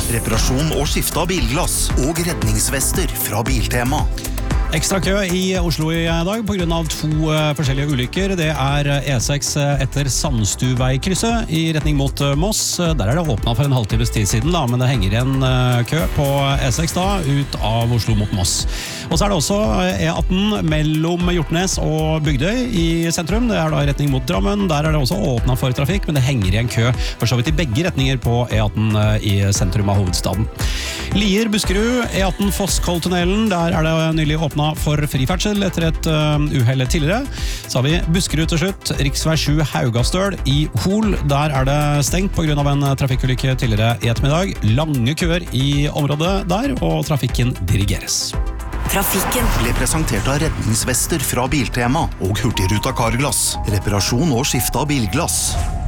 reparasjon og skifte av bilglass og redningsvester fra Biltema. Ekstra kø i Oslo i dag på grunn av 2 forskjellige ulykker. Det E6 etter Sandstuveikrysset i retning mot Moss. Der det åpnet for en halvtimes tid siden, men det henger igjen kø på E6 da, ut av Oslo mot Moss. Og så det også E18 mellom Hjortnes og Bygdøy i sentrum. Det da i retning mot Drammen. Der det også åpnet for trafikk, men det henger igjen kø for så vidt i begge retninger på E18 i sentrum av hovedstaden. Lier, Buskerud, E18 Fosskoltunnelen. Der det nylig åpnet for friferdsel etter et uheld tidligere. Så har vi Buskerud til slutt, riksvei 7 Haugastøl i Hol. Der det stengt på grunn av en trafikkulykke tidligere i ettermiddag. Lange køer i området der, og trafikken dirigeres. Trafikken ble presentert av redningsvester fra Biltema og Hurtigruta Carglass. Reparasjon og skifte av bilglass.